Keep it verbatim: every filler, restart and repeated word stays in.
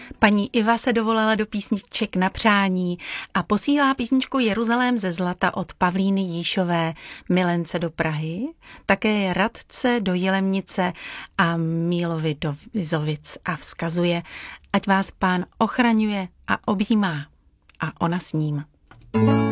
Paní Iva se dovolala do písniček na přání a posílá písničku Jeruzalém ze zlata od Pavlíny Jíšové milence do Prahy, také Radce do Jilemnice a Mílovi do Vizovic a vzkazuje, ať vás Pán ochraňuje a objímá a ona s ním.